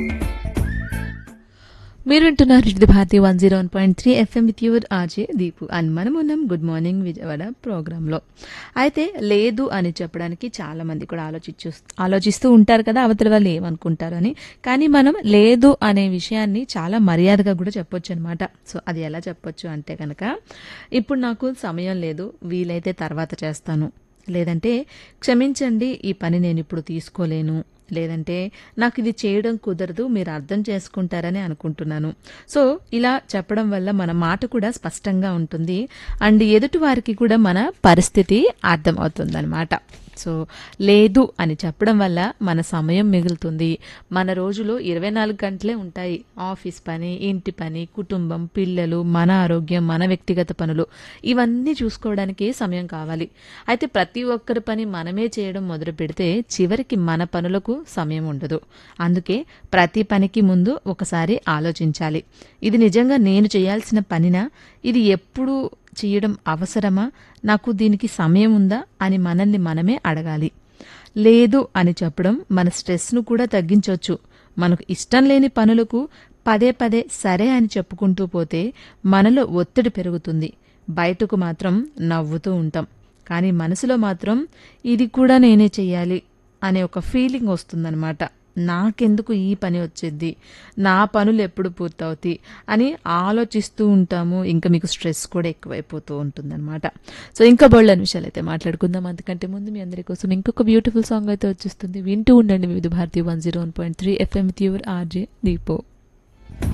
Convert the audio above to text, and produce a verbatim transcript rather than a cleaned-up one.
మీరు వింటున్నారు ఇది Bharati one zero one point three FM with your RJ Deepu and మనం ఉన్నాం గుడ్ మార్నింగ్ విజయవాడ ప్రోగ్రాంలో. అయితే లేదు అని చెప్పడానికి చాలా మంది కూడా ఆలోచించు ఆలోచిస్తూ ఉంటారు కదా, అవతల వాళ్ళు ఏమనుకుంటారు అని. కానీ మనం లేదు అనే విషయాన్ని చాలా మర్యాదగా కూడా చెప్పొచ్చు అనమాట. సో అది ఎలా చెప్పొచ్చు అంటే కనుక, ఇప్పుడు నాకు సమయం లేదు, వీలైతే తర్వాత చేస్తాను, లేదంటే క్షమించండి ఈ పని నేను ఇప్పుడు తీసుకోలేను, లేదంటే నాకు ఇది చేయడం కుదరదు, మీరు అర్థం చేసుకుంటారని అనుకుంటున్నాను. సో ఇలా చెప్పడం వల్ల మన మాట కూడా స్పష్టంగా ఉంటుంది అండ్ ఎదుటి వారికి కూడా మన పరిస్థితి అర్థం అవుతుందన్నమాట. సో లేదు అని చెప్పడం వల్ల మన సమయం మిగులుతుంది. మన రోజులో ఇరవై నాలుగు గంటలే ఉంటాయి. ఆఫీస్ పని, ఇంటి పని, కుటుంబం, పిల్లలు, మన ఆరోగ్యం, మన వ్యక్తిగత పనులు, ఇవన్నీ చూసుకోవడానికి సమయం కావాలి. అయితే ప్రతి ఒక్కరి పని మనమే చేయడం మొదలు పెడితే చివరికి మన పనులకు సమయం ఉండదు. అందుకే ప్రతి పనికి ముందు ఒకసారి ఆలోచించాలి. ఇది నిజంగా నేను చేయాల్సిన పనినా, ఇది ఎప్పుడు చేయడం అవసరమా, నాకు దీనికి సమయం ఉందా అని మనల్ని మనమే అడగాలి. లేదు అని చెప్పడం మన స్ట్రెస్ను కూడా తగ్గించవచ్చు. మనకు ఇష్టం లేని పనులకు పదే పదే సరే అని చెప్పుకుంటూ పోతే మనలో ఒత్తిడి పెరుగుతుంది. బయటకు మాత్రం నవ్వుతూ ఉంటాం, కానీ మనసులో మాత్రం ఇది కూడా నేనే చెయ్యాలి అనే ఒక ఫీలింగ్ వస్తుందన్నమాట. నాకెందుకు ఈ పని వచ్చింది, నా పనులు ఎప్పుడు పూర్తవుతాయి అని ఆలోచిస్తూ ఉంటాము. ఇంకా మీకు స్ట్రెస్ కూడా ఎక్కువైపోతూ ఉంటుందన్నమాట. సో ఇంకా బోల్డని విషయాలు అయితే మాట్లాడుకుందాం. అందుకంటే ముందు మీ అందరి కోసం ఇంకొక బ్యూటిఫుల్ సాంగ్ అయితే వచ్చేస్తుంది. వింటూ ఉండండి వివిధ Bharati one zero one point three FM with your RJ దీపో.